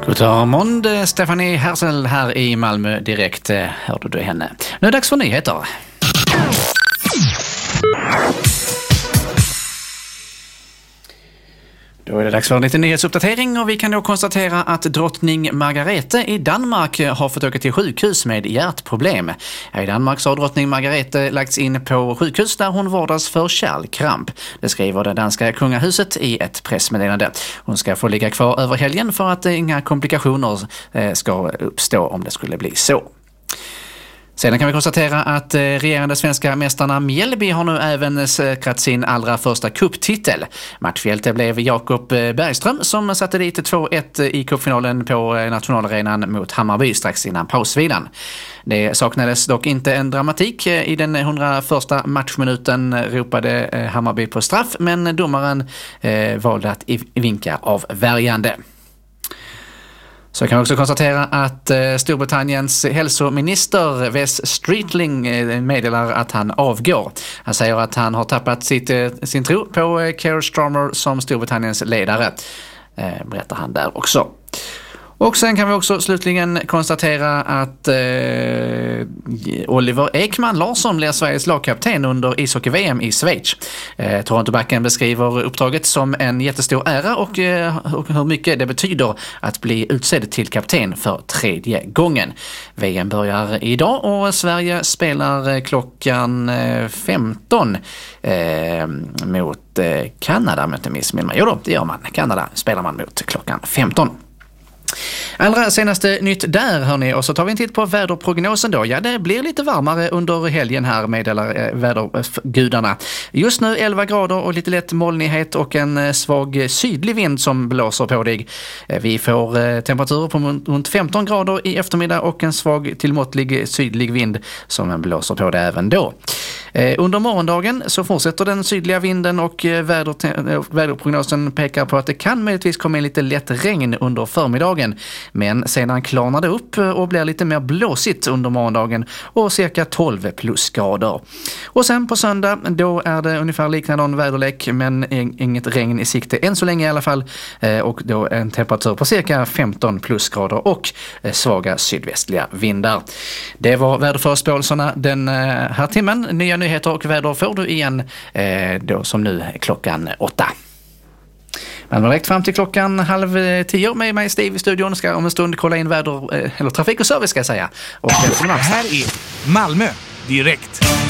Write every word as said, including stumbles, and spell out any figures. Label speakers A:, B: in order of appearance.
A: God morgon, Stefanie Hersel här i Malmö direkt. Hörde du henne? Nu är det dags för nyheter. Då är det dags för en liten nyhetsuppdatering och vi kan då konstatera att drottning Margrethe i Danmark har fått åka till sjukhus med hjärtproblem. I Danmark så har drottning Margrethe lagts in på sjukhus där hon vårdas för kärlkramp. Det skriver det danska kungahuset i ett pressmeddelande. Hon ska få ligga kvar över helgen för att inga komplikationer ska uppstå om det skulle bli så. Sedan kan vi konstatera att regerande svenska mästarna Mjällby har nu även säkrat sin allra första cuptitel. Matchhjälte blev Jakob Bergström som satte dit två ett i cupfinalen på nationalarenan mot Hammarby strax innan pausvilan. Det saknades dock inte en dramatik. I den hundraförsta matchminuten ropade Hammarby på straff, men domaren eh, valde att vinka av värjande. Så kan vi också konstatera att Storbritanniens hälsominister Wes Streetling meddelar att han avgår. Han säger att han har tappat sitt, sin tro på Keir Starmer som Storbritanniens ledare, berättar han där också. Och sen kan vi också slutligen konstatera att eh, Oliver Ekman Larsson blir Sveriges lagkapten under ishockey-V M i Schweiz. Eh, Torontobacken beskriver uppdraget som en jättestor ära och, eh, och hur mycket det betyder att bli utsedd till kapten för tredje gången. V M börjar idag och Sverige spelar klockan femton eh, mot eh, Kanada, om jag inte missminner mig. Jo då, det gör man. Kanada spelar man mot klockan femton. Allra senaste nytt där, hörni, och så tar vi en titt på väderprognosen då. Ja, det blir lite varmare under helgen här, meddelar vädergudarna. Just nu elva grader och lite lätt molnighet och en svag sydlig vind som blåser på dig. Vi får temperaturer på runt femton grader i eftermiddag och en svag till måttlig sydlig vind som blåser på det även då. Under morgondagen så fortsätter den sydliga vinden och väder, väderprognosen pekar på att det kan möjligtvis komma in lite lätt regn under förmiddagen. Men sedan klarnar det upp och blir lite mer blåsigt under morgondagen och cirka tolv plusgrader. Och sen på söndag då är det ungefär liknande väderlek men inget regn i sikte än så länge i alla fall. Och då en temperatur på cirka femton plusgrader och svaga sydvästliga vindar. Det var väderförspåelserna den här timmen. Nya nyheter och väder får du igen då som nu klockan åtta. Men direkt fram till klockan halv tio med mig Steve i studion ska om en stund kolla in väder, eller trafik och service ska jag säga. Och
B: det här är Malmö direkt.